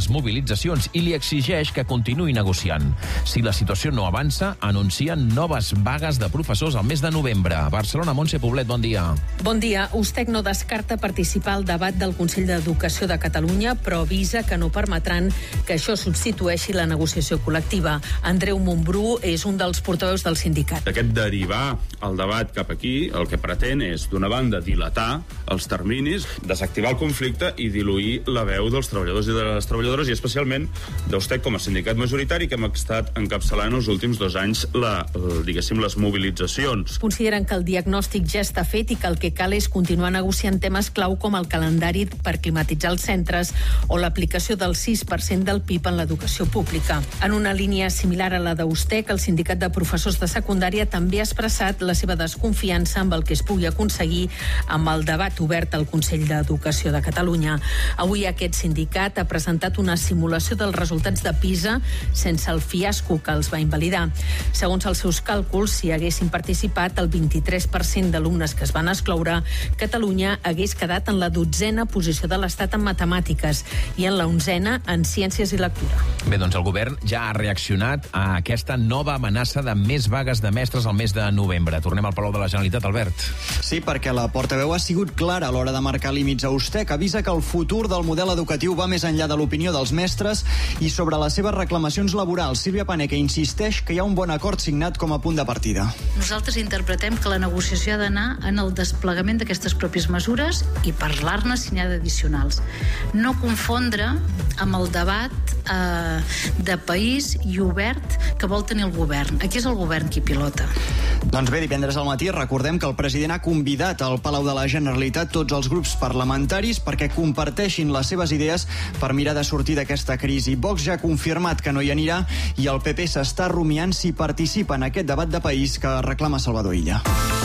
les mobilitzacions i li exigeix que continuï negociant. Si la situació no avança, anuncien noves vagues de professors al mes de novembre. Barcelona, Montse Poblet, bon dia. Bon dia. USTEC no descarta participar al debat del Consell d'Educació de Catalunya, però avisa que no permetran que això substitueixi la negociació col·lectiva. Andreu Montbrú és un dels portaveus del sindicat. Aquest derivar el debat cap aquí el que pretén és, d'una banda, dilatar els terminis, desactivar el conflicte i diluir la veu dels treballadors i de les treballadores, i especialment d'USTEC com a sindicat majoritari que hem estat encapçalant els últims 2 anys les mobilitzacions. Consideren que el diagnòstic ja està fet i que el que cal és continuar negociant temes clau com el calendari per climatitzar els centres o l'aplicació del 6% del PIB en l'educació pública. En una línia similar a la d'USTEC, el sindicat de professors de secundària també ha expressat la seva desconfiança amb el que es pugui aconseguir amb el debat obert al Consell d'Educació de Catalunya. Avui aquest sindicat ha presentat una simulació dels resultats de PISA sense el fiasco que els va invalidar. Segons els seus càlculs, si haguessin participat el 23% d'alumnes que es van excloure, Catalunya hagués quedat en la 12a posició de l'Estat en matemàtiques i en la 11a en ciències i lectura. Bé, doncs el govern ja ha reaccionat a aquesta nova amenaça de més vagues de mestres al mes de novembre. Tornem al Palau de la Generalitat, Albert. Sí, perquè la portaveu ha sigut clara a l'hora de marcar límits a USTEC. Avisa que el futur del model educatiu va més enllà de l'opinió dels mestres i sobre les seves reclamacions laborals. Sílvia Paneque insisteix que hi ha un bon acord signat com a punt de partida. Nosaltres interpretem que la negociació ha d'anar en el desplegament d'aquestes pròpies mesures i parlar-ne si n'hi ha d'addicionals. No confondre amb el debat de país i obert que vol tenir el govern. Aquí és el govern qui pilota. Doncs bé, divendres al matí recordem que el president ha convidat al Palau de la Generalitat tots els grups parlamentaris perquè comparteixin les seves idees per mirar de sortir d'aquesta crisi. Vox ja ha confirmat que no hi anirà i el PP s'està rumiant si participa en aquest debat de país que reclama Salvador Illa.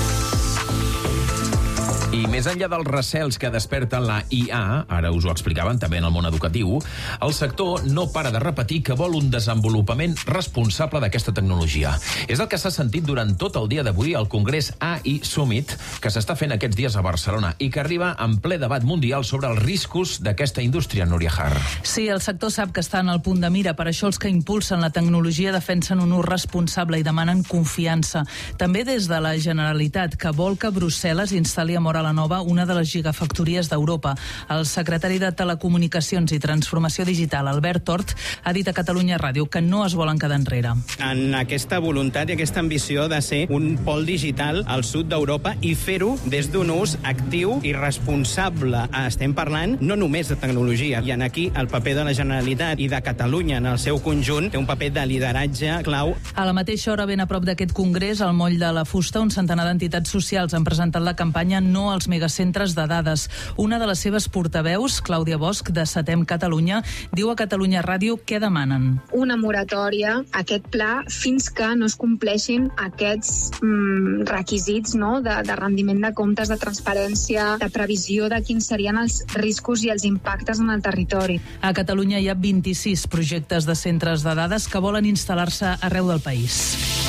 I més enllà dels recels que desperta la IA, ara us ho explicaven també en el món educatiu, el sector no para de repetir que vol un desenvolupament responsable d'aquesta tecnologia. És el que s'ha sentit durant tot el dia d'avui al Congrés AI Summit, que s'està fent aquests dies a Barcelona i que arriba en ple debat mundial sobre els riscos d'aquesta indústria, Núria Har. Sí, el sector sap que està en el punt de mira, per això els que impulsen la tecnologia defensen un ús responsable i demanen confiança. També des de la Generalitat, que vol que Brussel·les instal·li a Móra la Nova una de les gigafactories d'Europa. El secretari de Telecomunicacions i Transformació Digital, Albert Tort, ha dit a Catalunya Ràdio que no es volen quedar enrere. En aquesta voluntat i aquesta ambició de ser un pol digital al sud d'Europa i fer-ho des d'un ús actiu i responsable. Estem parlant no només de tecnologia, i en aquí el paper de la Generalitat i de Catalunya en el seu conjunt té un paper de lideratge clau. A la mateixa hora, ben a prop d'aquest congrés, al Moll de la Fusta, un centenar d'entitats socials han presentat la campanya No als megacentres de dades. Una de les seves portaveus, Clàudia Bosch, de Setem Catalunya, diu a Catalunya Ràdio què demanen. Una moratòria, aquest pla, fins que no es compleixin aquests requisits, no? de rendiment de comptes, de transparència, de previsió de quins serien els riscos i els impactes en el territori. A Catalunya hi ha 26 projectes de centres de dades que volen instal·lar-se arreu del país.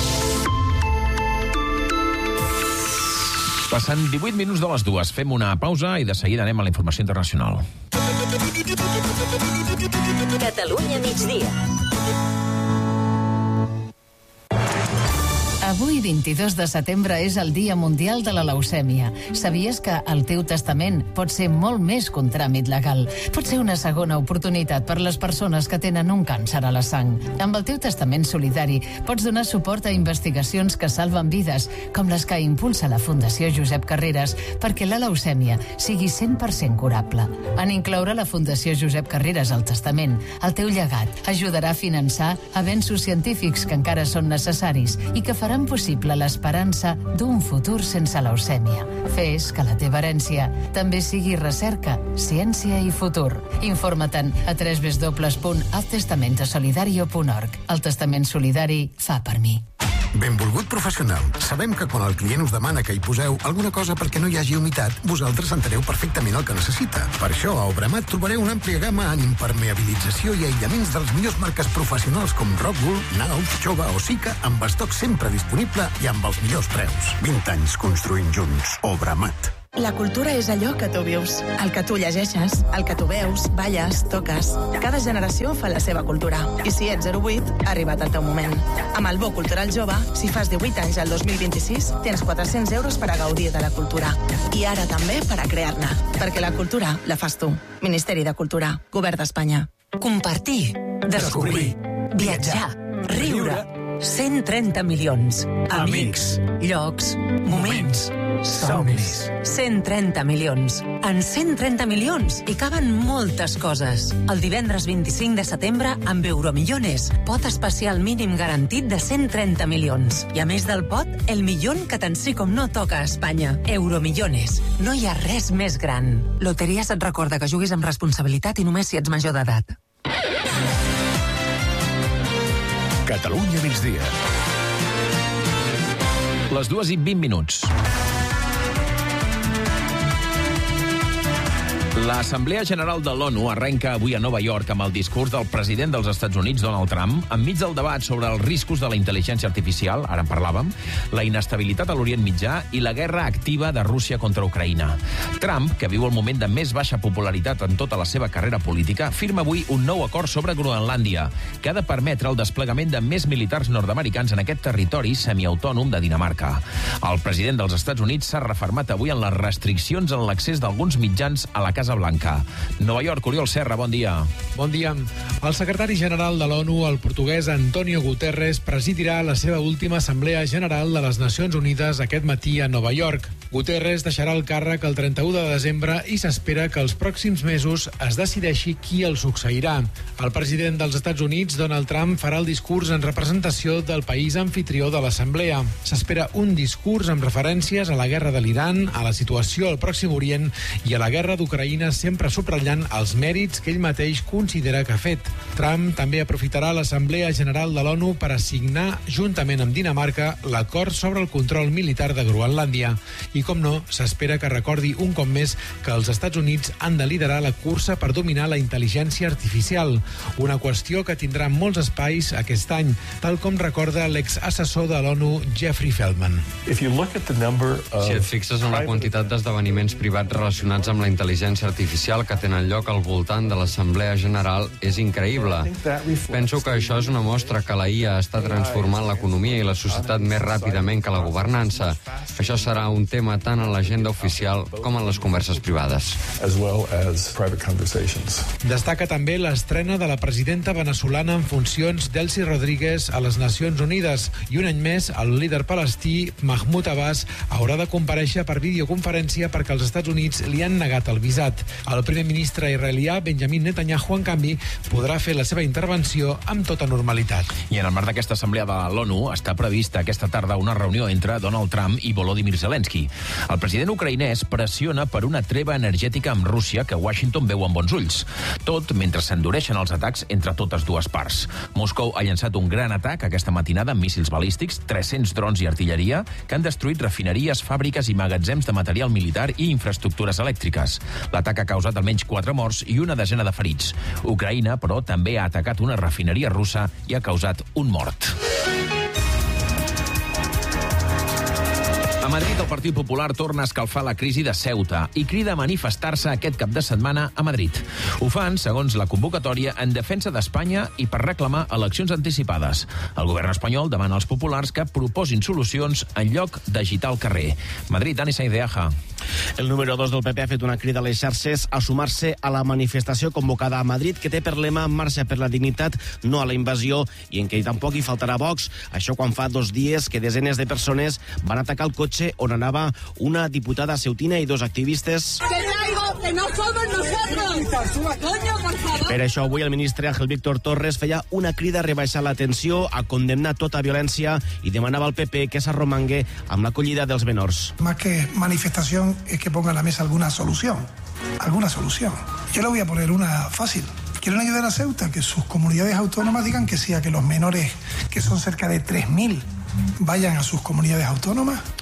Passant 18 minuts de les 2. Fem una pausa i de seguida anem a la informació internacional. Catalunya migdia. Avui, 22 de setembre, és el Dia Mundial de la Leucèmia. Sabies que el teu testament pot ser molt més que un tràmit legal? Pot ser una segona oportunitat per les persones que tenen un càncer a la sang. Amb el teu testament solidari pots donar suport a investigacions que salven vides, com les que impulsa la Fundació Josep Carreras, perquè la leucèmia sigui 100% curable. En incloure la Fundació Josep Carreras al testament, el teu llegat ajudarà a finançar avenços científics que encara són necessaris i que faran possible l'esperança d'un futur sense leucèmia. Fes que la teva herència també sigui recerca, ciència i futur. Informa't-en a www.haztestamentosolidario.org. El testament solidari fa per mi. Benvolgut professional. Sabem que quan el client us demana que hi poseu alguna cosa perquè no hi hagi humitat, vosaltres enteneu perfectament el que necessita. Per això, a Obramat trobareu una àmplia gamma en impermeabilització i aïllaments de les millors marques professionals com Rockwool, Nauf, Jova o Sika, amb estoc sempre disponible i amb els millors preus. 20 anys construint junts. Obramat. La cultura és allò que tu vius, el que tu llegeixes, el que tu veus, balles, toques. Cada generació fa la seva cultura. I si ets 08, ha arribat el teu moment. Amb el Bo Cultural Jove, si fas 18 anys al 2026, tens 400 euros per a gaudir de la cultura. I ara també per a crear-ne. Perquè la cultura la fas tu. Ministeri de Cultura, Govern d'Espanya. Compartir, descobrir, viatjar, riure. 130 milions. Amics, llocs, moments, somnis. 130 milions. En 130 milions hi caben moltes coses. El divendres 25 de setembre, amb Euromillones, pot especial mínim garantit de 130 milions. I a més del pot, el milion que tant sí com no toca a Espanya. Euromillones. No hi ha res més gran. Loteries et recorda que juguis amb responsabilitat i només si ets major d'edat. Catalunya migdia. Les 2:20. L'Assemblea General de l'ONU arrenca avui a Nova York amb el discurs del president dels Estats Units, Donald Trump, enmig del debat sobre els riscos de la intel·ligència artificial, ara en parlàvem, la inestabilitat a l'Orient Mitjà i la guerra activa de Rússia contra Ucraïna. Trump, que viu el moment de més baixa popularitat en tota la seva carrera política, firma avui un nou acord sobre Groenlàndia, que ha de permetre el desplegament de més militars nord-americans en aquest territori semiautònom de Dinamarca. El president dels Estats Units s'ha refermat avui en les restriccions en l'accés d'alguns mitjans a la Casa Blanca. Nova York, Oriol Serra, bon dia. Bon dia. El secretari general de l'ONU, el portuguès Antonio Guterres, presidirà la seva última Assemblea General de les Nacions Unides aquest matí a Nova York. Guterres deixarà el càrrec el 31 de desembre i s'espera que els pròxims mesos es decideixi qui el succeirà. El president dels Estats Units, Donald Trump, farà el discurs en representació del país anfitrió de l'Assemblea. S'espera un discurs amb referències a la guerra de l'Iran, a la situació al Pròxim Orient i a la guerra d'Ucraïna, sempre subratllant els mèrits que ell mateix considera que ha fet. Trump també aprofitarà l'Assemblea General de l'ONU per assignar, juntament amb Dinamarca, l'acord sobre el control militar de Groenlàndia. I, com no, s'espera que recordi un cop més que els Estats Units han de liderar la cursa per dominar la intel·ligència artificial, una qüestió que tindrà molts espais aquest any, tal com recorda l'exassessor de l'ONU, Jeffrey Feldman. Si et fixes en la quantitat d'esdeveniments privats relacionats amb la intel·ligència artificial que tenen lloc al voltant de l'Assemblea General, és increïble. Penso que això és una mostra que la IA està transformant l'economia i la societat més ràpidament que la governança. Això serà un tema tant en l'agenda oficial com en les converses privades. Destaca també l'estrena de la presidenta venezolana en funcions, Delcy Rodríguez, a les Nacions Unides, i un any més el líder palestí, Mahmoud Abbas, haurà de comparèixer per videoconferència perquè els Estats Units li han negat el visat. El primer ministre israelià, Benjamin Netanyahu, en canvi, podrà fer la seva intervenció amb tota normalitat. I en el marc d'aquesta assemblea de l'ONU està prevista aquesta tarda una reunió entre Donald Trump i Volodymyr Zelensky. El president ucraïnès pressiona per una treva energètica amb Rússia que Washington veu amb bons ulls. Tot mentre s'endureixen els atacs entre totes dues parts. Moscou ha llançat un gran atac aquesta matinada amb míssils balístics, 300 drons i artilleria que han destruït refineries, fàbriques i magatzems de material militar i infraestructures elèctriques. L'atac ha causat almenys 4 morts i una desena de ferits. Ucraïna, però, també ha atacat una refineria russa i ha causat un mort. A Madrid, el Partit Popular torna a escalfar la crisi de Ceuta i crida a manifestar-se aquest cap de setmana a Madrid. Ho fan, segons la convocatòria, en defensa d'Espanya i per reclamar eleccions anticipades. El govern espanyol demana als populars que proposin solucions en lloc d'agitar el carrer. Madrid, Dani Saideaja. El número 2 del PP ha fet una crida a les xarxes a sumar-se a la manifestació convocada a Madrid, que té per lema Marxa per la dignitat, no a la invasió, i en què tampoc hi faltarà Vox. Això quan fa 2 dies que desenes de persones van atacar el cotxe on anava una diputada ceutina i 2 activistes. Que no somos nosotros. Coño, por favor. Per això avui el ministre Ángel Víctor Torres feia una crida a rebaixar la tensió, a condemnar tota violència i demanava al PP que s'arromangue amb l'acollida dels menors. Más que manifestación es que ponga en la mesa alguna solución. Yo le voy a poner una fácil. ¿Quieren ayudar a Ceuta? Que sus comunidades autónomas digan que sí, a que los menores, que son cerca de 3.000, vayan a sus comunidades autónomas.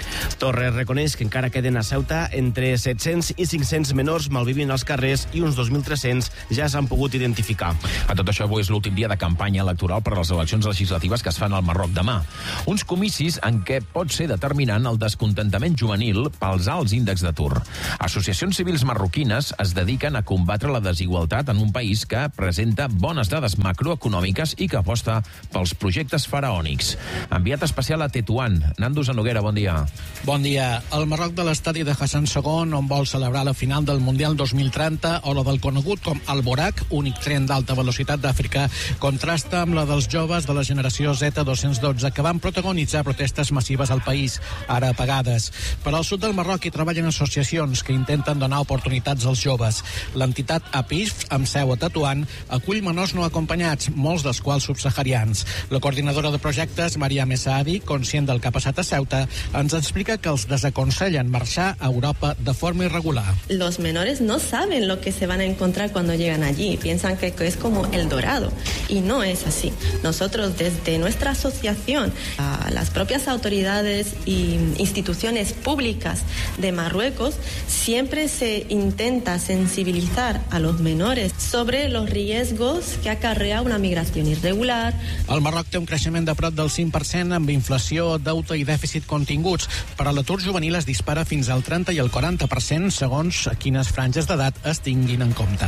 Torres reconeix que encara queden a Ceuta entre 700 i 500 menors malvivint als carrers i uns 2.300 ja s'han pogut identificar. A tot això, avui és l'últim dia de campanya electoral per a les eleccions legislatives que es fan al Marroc demà. Uns comicis en què pot ser determinant el descontentament juvenil pels alts índexs d'atur. Associacions civils marroquines es dediquen a combatre la desigualtat en un país que presenta bones dades macroeconòmiques i que aposta pels projectes faraònics. Enviat especial a Tetuan. Nando Zanoguera, bon dia. Bon dia. El Marroc de l'estadi de Hassan II, on vol celebrar la final del Mundial 2030, o la del conegut com el Borak, únic tren d'alta velocitat d'Àfrica, contrasta amb la dels joves de la generació Z212, que van protagonitzar protestes massives al país, ara apagades. Per al sud del Marroc hi treballen associacions que intenten donar oportunitats als joves. L'entitat APIF, amb seu a Tetuan, acull menors no acompanyats, molts dels quals subsaharians. La coordinadora de projectes, Maria Messaadi, conscient del que ha passat a Ceuta, ens explica que els desaconsellen marxar a Europa de forma irregular. Los menores no saben lo que se van a encontrar cuando llegan allí. Piensan que es como el Dorado. Y no es así. Nosotros, desde nuestra asociación, a las propias autoridades e instituciones públicas de Marruecos, siempre se intenta sensibilizar a los menores sobre los riesgos que acarrea una migración irregular. El Marroc té un creixement de prop del 5% amb inflació, deute i dèficit continguts, però l'atur juvenil es dispara fins al 30 i el 40% segons quines franges d'edat es tinguin en compte.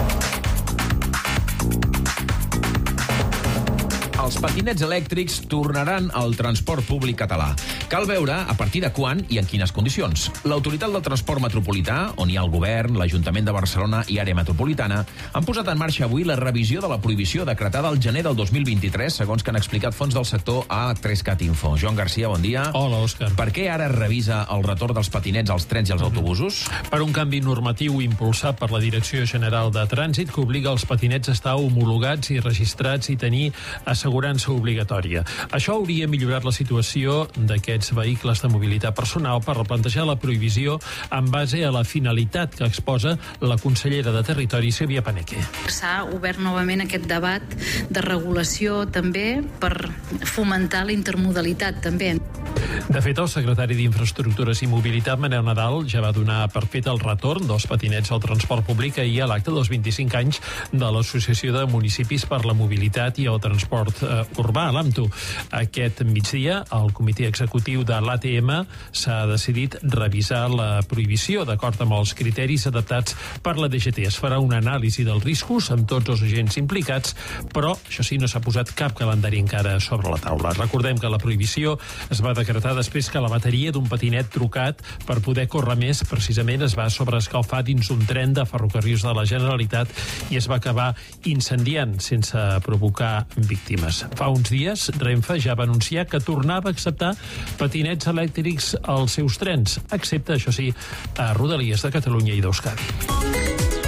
Els patinets elèctrics tornaran al transport públic català. Cal veure a partir de quan i en quines condicions. L'Autoritat del Transport Metropolità, on hi ha el govern, l'Ajuntament de Barcelona i Àrea Metropolitana, han posat en marxa avui la revisió de la prohibició decretada al gener del 2023, segons que han explicat fons del sector a 3CAT Info. Joan Garcia, bon dia. Hola, Òscar. Per què ara es revisa el retorn dels patinets als trens i als autobusos? Per un canvi normatiu impulsat per la Direcció General de Trànsit que obliga els patinets a estar homologats i registrats i tenir assegurança obligatòria. Això hauria millorat la situació d'aquests vehicles de mobilitat personal per replantejar la prohibició en base a la finalitat que exposa la consellera de Territori, Sílvia Paneque. S'ha obert novament aquest debat de regulació també per fomentar la intermodalitat també. De fet, el secretari d'Infraestructures i Mobilitat, Manel Nadal, ja va donar per fet el retorn dels patinets al transport públic ahir a l'acte dels 25 anys de l'Associació de Municipis per la Mobilitat i el Transport Urbà, l'AMTU. Aquest migdia, el comitè executiu de l'ATM s'ha decidit revisar la prohibició d'acord amb els criteris adaptats per la DGT. Es farà una anàlisi dels riscos amb tots els agents implicats, però, això sí, no s'ha posat cap calendari encara sobre la taula. Recordem que la prohibició es va decretar després que la bateria d'un patinet trucat per poder córrer més precisament es va sobreescalfar dins un tren de ferrocarrils de la Generalitat i es va acabar incendiant sense provocar víctimes. Fa uns dies, Renfe ja va anunciar que tornava a acceptar patinets elèctrics als seus trens, excepte, això sí, a Rodalies de Catalunya i d'Euskadi.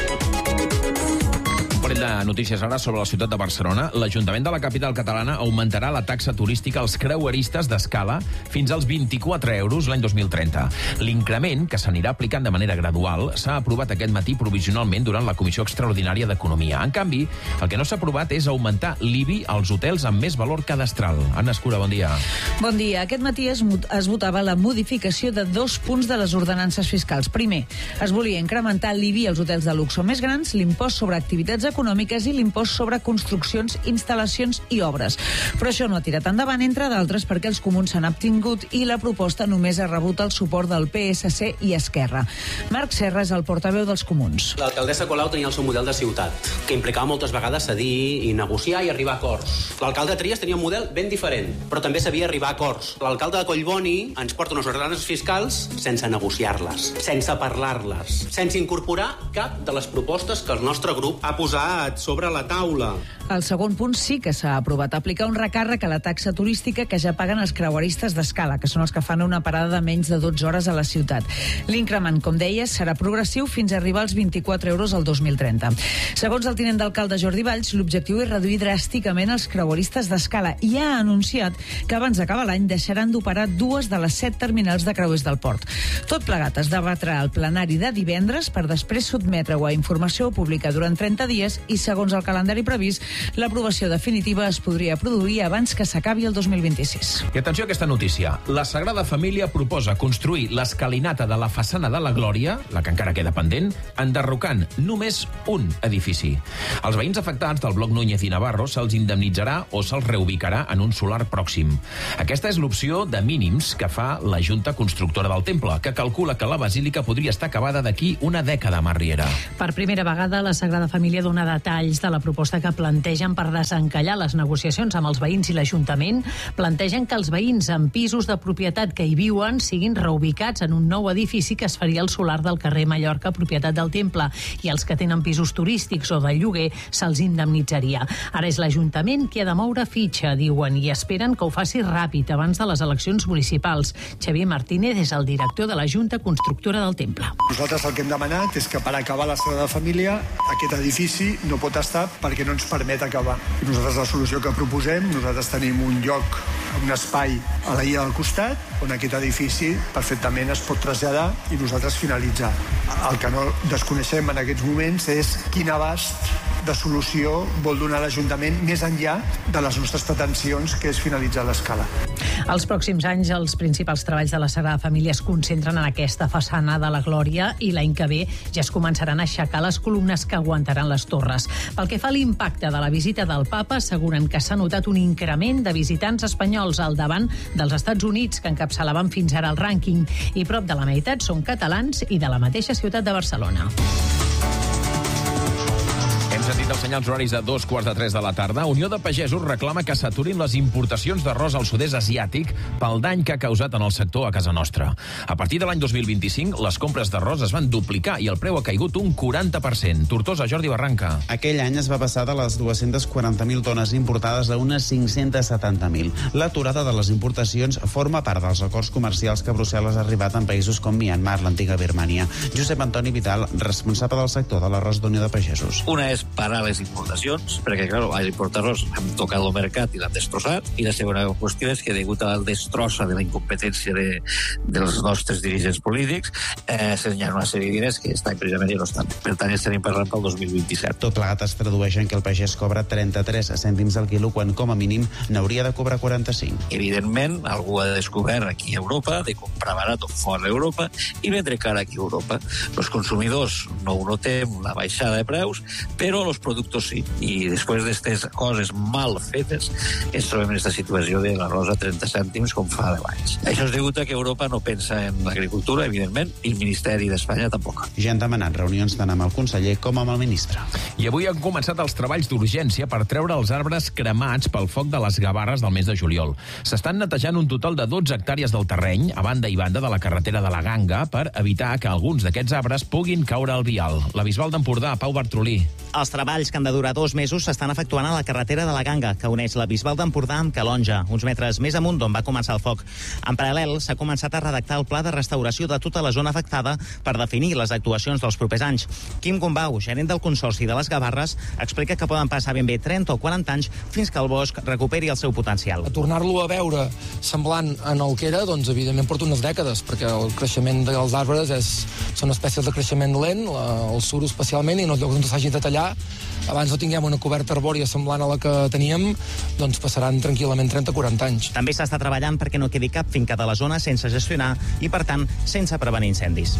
De notícies ara sobre la ciutat de Barcelona. L'Ajuntament de la capital catalana augmentarà la taxa turística als creueristes d'escala fins als 24 euros l'any 2030. L'increment, que s'anirà aplicant de manera gradual, s'ha aprovat aquest matí provisionalment durant la Comissió Extraordinària d'Economia. En canvi, el que no s'ha aprovat és augmentar l'IBI als hotels amb més valor cadastral. Anna Escura, bon dia. Bon dia. Aquest matí es votava la modificació de 2 punts de les ordenances fiscals. Primer, es volia incrementar l'IBI als hotels de luxe més grans, l'impost sobre activitats econòmiques i l'impost sobre construccions, instal·lacions i obres. Però això no ha tirat endavant, entre d'altres, perquè els comuns s'han abstingut i la proposta només ha rebut el suport del PSC i Esquerra. Marc Serra és el portaveu dels comuns. L'alcaldessa Colau tenia el seu model de ciutat, que implicava moltes vegades cedir i negociar i arribar a acords. L'alcalde Trias tenia un model ben diferent, però també sabia arribar a acords. L'alcalde de Collboni ens porta unes ordenances fiscals sense negociar-les, sense parlar-les, sense incorporar cap de les propostes que el nostre grup ha posat sobre la taula. El segon punt sí que s'ha aprovat, aplicar un recàrrec a la taxa turística que ja paguen els creueristes d'escala, que són els que fan una parada de menys de 12 hores a la ciutat. L'increment, com deies, serà progressiu fins a arribar als 24 euros al 2030. Segons el tinent d'alcalde Jordi Valls, l'objectiu és reduir dràsticament els creueristes d'escala i ha anunciat que abans d'acabar l'any deixaran d'operar 2 de les 7 terminals de creuers del port. Tot plegat es debatrà al plenari de divendres per després sotmetre-ho a informació pública durant 30 dies i, segons el calendari previst, L'aprovació definitiva es podria produir abans que s'acabi el 2026. I atenció a aquesta notícia. La Sagrada Família proposa construir l'escalinata de la façana de la Glòria, la que encara queda pendent, enderrocant només un edifici. Els veïns afectats del bloc Núñez i Navarro se'ls indemnitzarà o se'ls reubicarà en un solar pròxim. Aquesta és l'opció de mínims que fa la Junta Constructora del Temple, que calcula que la basílica podria estar acabada d'aquí una dècada, Mar Riera. Per primera vegada, la Sagrada Família dona detalls de la proposta que plantegen per desencallar les negociacions amb els veïns i l'Ajuntament. Plantegen que els veïns amb pisos de propietat que hi viuen siguin reubicats en un nou edifici que es faria al solar del carrer Mallorca, propietat del Temple, i els que tenen pisos turístics o de lloguer se'ls indemnitzaria. Ara és l'Ajuntament qui ha de moure fitxa, diuen, i esperen que ho faci ràpid abans de les eleccions municipals. Xavier Martínez és el director de la Junta Constructora del Temple. Nosaltres el que hem demanat és que per acabar la Sagrada Família aquest edifici no pot estar perquè no ens permet acabar. I nosaltres la solució que proposem, nosaltres tenim un lloc, un espai a la illa del costat on aquest edifici perfectament es pot traslladar i nosaltres finalitzar. El que no desconeixem en aquests moments és quin abast de solució vol donar l'Ajuntament més enllà de les nostres pretensions, que és finalitzar l'escala. Els pròxims anys, els principals treballs de la Sagrada Família es concentren en aquesta façana de la Glòria i l'any que ve ja es començaran a aixecar les columnes que aguantaran les torres. Pel que fa a l'impacte de la visita del Papa, asseguren que s'ha notat un increment de visitants espanyols al davant dels Estats Units, que encapçalaven fins ara el rànquing, i prop de la meitat són catalans i de la mateixa ciutat de Barcelona. Hem sentit els senyals horaris a 2:45 de la tarda. Unió de Pagesos reclama que s'aturin les importacions d'arròs al sud-est asiàtic pel dany que ha causat en el sector a casa nostra. A partir de l'any 2025, les compres d'arròs es van duplicar i el preu ha caigut un 40%. Tortosa, Jordi Barranca. Aquell any es va passar de les 240.000 tones importades a unes 570.000. L'aturada de les importacions forma part dels acords comercials que Brussel·les ha arribat en països com Myanmar, l'antiga Birmània. Josep Antoni Vidal, responsable del sector de l'arròs d'Unió de Pagesos. Una és parar les importacions, perquè, clar, als importadors han tocat el mercat i l'han destrossat, i la segona qüestió és que, degut a la destrossa de la incompetència dels nostres dirigents polítics, s'enllen una sèrie de diners que aquest any precisament ja no estan. Per tant, estarem parlant pel 2027. Tot plegat es tradueix en que el pagès cobra 33 cèntims al quilo, quan com a mínim n'hauria de cobrar 45. Evidentment, algú ha descobert aquí a Europa de comprar barat fora d'Europa i vendre car aquí a Europa. Els consumidors no ho notem, la baixada de preus, però els productes sí. I després d'aquestes coses mal fetes ens trobem en aquesta situació de l'arròs a 30 cèntims com fa 10 anys. Això és degut a que Europa no pensa en l'agricultura, evidentment, i el Ministeri d'Espanya tampoc. Ja han demanat reunions tant amb el conseller com amb el ministre. I avui han començat els treballs d'urgència per treure els arbres cremats pel foc de les Gavarres del mes de juliol. S'estan netejant un total de 12 hectàrees del terreny, a banda i banda de la carretera de la Ganga, per evitar que alguns d'aquests arbres puguin caure al vial. La Bisbal d'Empordà, Pau Bartrolí. Els treballs que han de durar 2 mesos s'estan efectuant a la carretera de la Ganga, que uneix la Bisbal d'Empordà amb Calonja, uns metres més amunt d'on va començar el foc. En paral·lel, s'ha començat a redactar el pla de restauració de tota la zona afectada per definir les actuacions dels propers anys. Quim Gombau, gerent del Consorci de les Gavarres, explica que poden passar ben bé 30 o 40 anys fins que el bosc recuperi el seu potencial. Tornar-lo a veure semblant en el que era, doncs, evidentment, porta unes dècades, perquè el creixement dels arbres són espècies de creixement lent, el suro especialment, i en els llocs on s'hagi de tallar, abans no tinguem una coberta arbòria semblant a la que teníem, doncs passaran tranquil·lament 30 o 40 anys. També s'està treballant perquè no quedi cap finca de la zona sense gestionar i, per tant, sense prevenir incendis.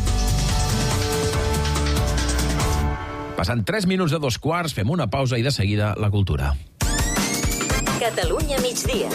Passant 3 minuts de 2:15, fem una pausa i de seguida la cultura. Catalunya migdia.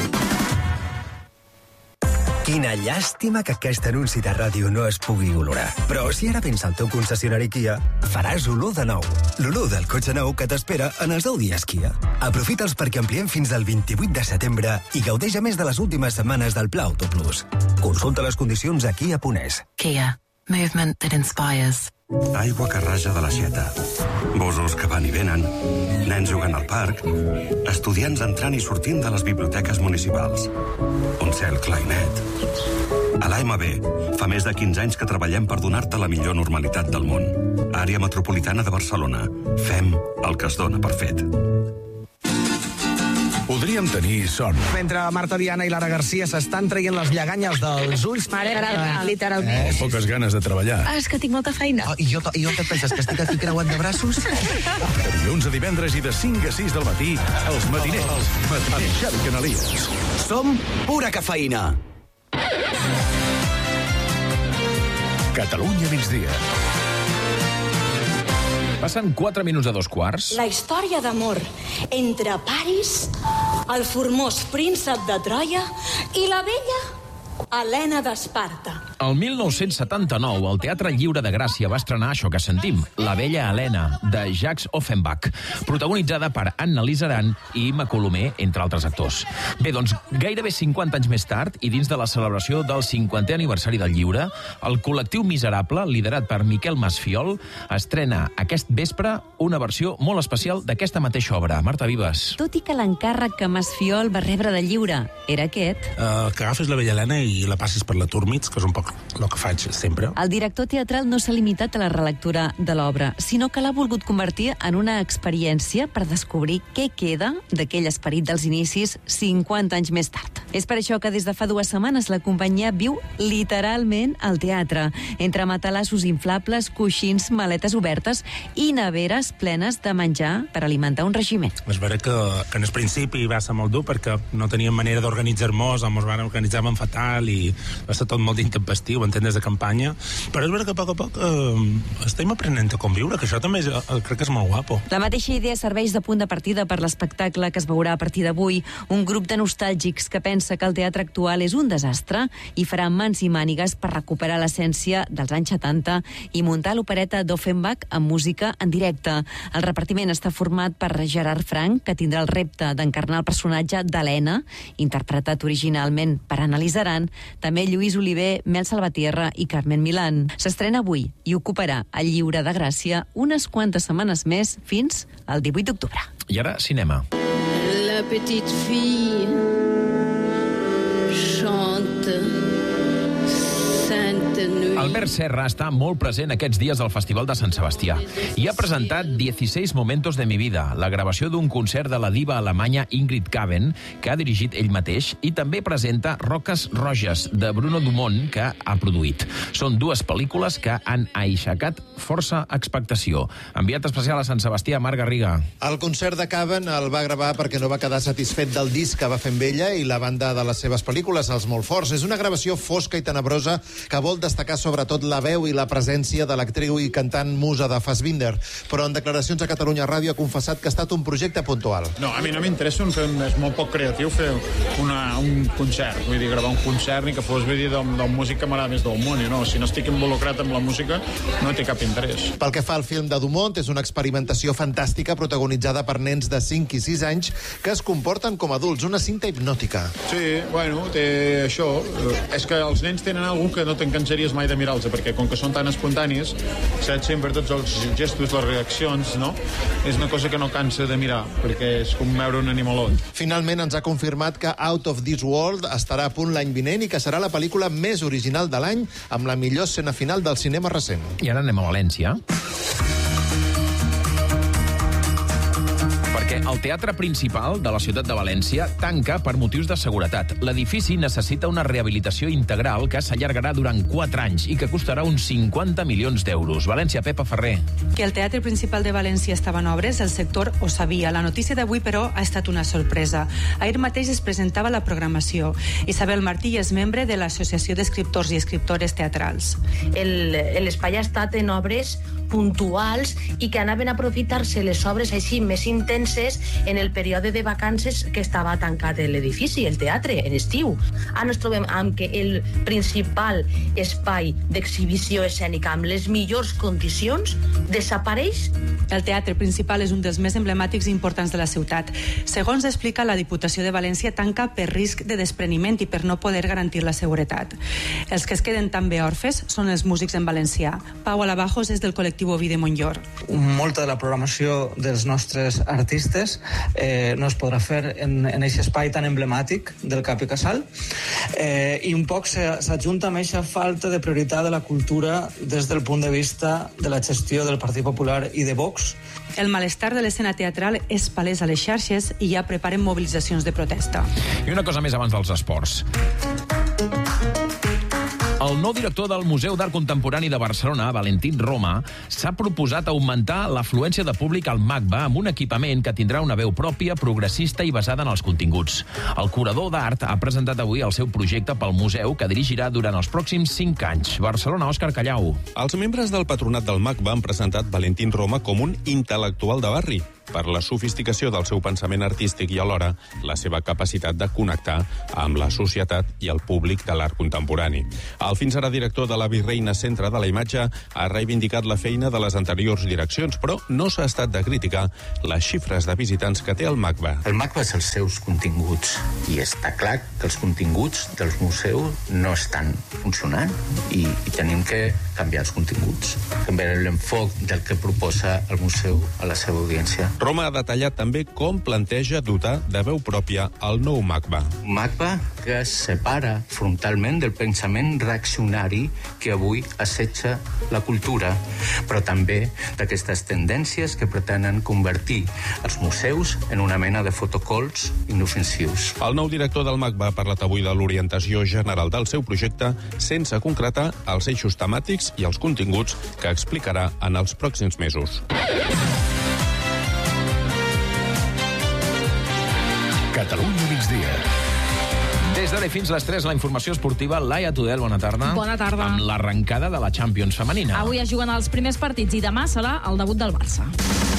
Quina llàstima que aquest anunci de ràdio no es pugui olorar. Però si ara vens al teu concessionari Kia, faràs olor de nou. L'olor del cotxe nou que t'espera en els 10 dies Kia. Aprofita'ls perquè ampliem fins al 28 de setembre i gaudeix a més de les últimes setmanes del Pla Auto Plus. Consulta les condicions a Kia.es. Kia. Movement that inspires. Aigua que raja de l'aixeta. Gossos que van i venen. Nens jugant al parc. Estudiants entrant i sortint de les biblioteques municipals. Un cel clar i net. A l'AMB fa més de 15 anys que treballem per donar-te la millor normalitat del món. Àrea Metropolitana de Barcelona. Fem el que es dona per fet. podríem tenir son. Mentre Marta Viana i Lara Garcia s'estan traient les lleganyes dels ulls... Literalment. Poques ganes de treballar. És que tinc molta feina. I jo què et penses, que estic aquí creuant de braços? De dilluns a divendres i de 5 a 6 del matí, els matiners. Amb Xavi Canalies. Som pura cafeïna. Catalunya migdia. Passen 4 minuts a 2:15. La història d'amor entre Paris, el formós príncep de Troia i la bella Helena d'Esparta. El 1979, el Teatre Lliure de Gràcia va estrenar això que sentim, La bella Helena, de Jacques Offenbach, protagonitzada per Anna Lizaran i Imma Colomer, entre altres actors. Bé, doncs, gairebé 50 anys més tard, i dins de la celebració del 50è aniversari del lliure, el col·lectiu Miserable, liderat per Miquel Masfiol, estrena aquest vespre una versió molt especial d'aquesta mateixa obra. Marta Vives. Tot i que l'encàrrec que Masfiol va rebre de lliure era aquest... Que agafes la bella Helena i la passis per la Turmits, que és un poc el que faig sempre. El director teatral no s'ha limitat a la relectura de l'obra, sinó que l'ha volgut convertir en una experiència per descobrir què queda d'aquell esperit dels inicis 50 anys més tard. És per això que des de fa 2 setmanes la companyia viu literalment al teatre, entre matalassos inflables, coixins, maletes obertes i neveres plenes de menjar per alimentar un regiment. És vera que en el principi va ser molt dur perquè no teníem manera d'organitzar-nos, ens van organitzar fatal i va ser tot molt intempestiu, en tendes de campanya, però és veritat que a poc estem aprenent a conviure, que això també crec que és molt guapo. La mateixa idea serveix de punt de partida per l'espectacle que es veurà a partir d'avui, un grup de nostàlgics que pensa que el teatre actual és un desastre i farà mans i mànigues per recuperar l'essència dels anys 70 i muntar l'opereta d'Offenbach amb música en directe. El repartiment està format per Gerard Frank, que tindrà el repte d'encarnar el personatge d'Helena, interpretat originalment per Anna Lizaran, també Lluís Oliver, Mel Salvatierra i Carmen Milán. S'estrena avui i ocuparà el Lliure de Gràcia unes quantes setmanes més fins al 18 d'octubre. I ara, cinema. La petite fille chante Sainte Nuit. Albert Serra està molt present aquests dies al Festival de Sant Sebastià i ha presentat 16 momentos de mi vida, la gravació d'un concert de la diva alemanya Ingrid Kaven, que ha dirigit ell mateix, i també presenta Roques Roges, de Bruno Dumont, que ha produït. Són 2 pel·lícules que han aixecat força expectació. Enviat especial a Sant Sebastià, Marc Garriga. El concert de Kaven el va gravar perquè no va quedar satisfet del disc que va fer amb ella i la banda de les seves pel·lícules, Els Molt Forts. És una gravació fosca i tenebrosa que vol destacar sobretot la veu i la presència de l'actriu i cantant musa de Fassbinder, però en declaracions a Catalunya Ràdio ha confessat que ha estat un projecte puntual. No, a mi no m'interessa és molt poc creatiu fer un concert, vull dir, gravar un concert ni que fos del músic que m'agrada més del món, i no, si no estic involucrat amb la música no té cap interès. Pel que fa al film de Dumont, és una experimentació fantàstica protagonitzada per nens de 5 i 6 anys que es comporten com adults, una cinta hipnòtica. Sí, bueno, té això, és que els nens tenen algú que no t'encansaries mai de mirar-los, perquè com que són tan espontanis, saps sempre tots els gestos, les reaccions, no? És una cosa que no cansa de mirar, perquè és com veure un animalot. Finalment ens ha confirmat que Out of This World estarà a punt l'any vinent i que serà la pel·lícula més original de l'any amb la millor escena final del cinema recent. I ara anem a València. El teatre principal de la ciutat de València tanca per motius de seguretat. L'edifici necessita una rehabilitació integral que s'allargarà durant 4 anys i que costarà uns 50 milions d'euros. València, Pepa Ferrer. Que el Teatre Principal de València estava en obres, el sector ho sabia. La notícia d'avui, però, ha estat una sorpresa. Ahir mateix es presentava la programació. Isabel Martí és membre de l'Associació d'Escriptors i Escriptores Teatrals. L'espai ha estat en obres puntuals i que anaven a aprofitar-se les obres així més intenses en el període de vacances que estava tancat l'edifici, el teatre, en estiu. Ara ens trobem amb que el principal espai d'exhibició escènica amb les millors condicions desapareix. El Teatre Principal és un dels més emblemàtics i importants de la ciutat. Segons explica, la Diputació de València tanca per risc de despreniment i per no poder garantir la seguretat. Els que es queden també orfes són els músics en valencià. Pau Alabajos és del col·lectiu Oví de Montllor. Molta de la programació dels nostres artistes no es podrà fer en aquest espai tan emblemàtic del Cap i Casal i un poc s'adjunta amb aquesta falta de prioritat de la cultura des del punt de vista de la gestió del Partit Popular i de Vox. El malestar de l'escena teatral és palès a les xarxes i ja preparen mobilitzacions de protesta. I una cosa més abans dels esports. El nou director del Museu d'Art Contemporani de Barcelona, Valentín Roma, s'ha proposat augmentar l'afluència de públic al MACBA amb un equipament que tindrà una veu pròpia, progressista i basada en els continguts. El curador d'art ha presentat avui el seu projecte pel museu, que dirigirà durant els pròxims 5 anys. Barcelona, Òscar Callau. Els membres del patronat del MACBA han presentat Valentín Roma com un intel·lectual de barri, per la sofisticació del seu pensament artístic i alhora la seva capacitat de connectar amb la societat i el públic de l'art contemporani. El fins ara director de la Virreina Centre de la Imatge ha reivindicat la feina de les anteriors direccions, però no s'ha estat de criticar les xifres de visitants que té el MACBA. El MACBA és els seus continguts i està clar que els continguts dels museus no estan funcionant i tenim que canviar els continguts, canviar l'enfoc del que proposa el museu a la seva audiència. Roma ha detallat també com planteja dotar de veu pròpia el nou MACBA. Un MACBA que es separa frontalment del pensament reaccionari que avui assetja la cultura, però també d'aquestes tendències que pretenen convertir els museus en una mena de fotocols inofensius. El nou director del MACBA ha parlat avui de l'orientació general del seu projecte sense concretar els eixos temàtics i els continguts que explicarà en els pròxims mesos. Catalunya migdia. Des d'ara fins les 3, la informació esportiva. Laia Tudel, bona tarda. Bona tarda. Amb l'arrencada de la Champions femenina. Avui es juguen els primers partits i demà serà el debut del Barça.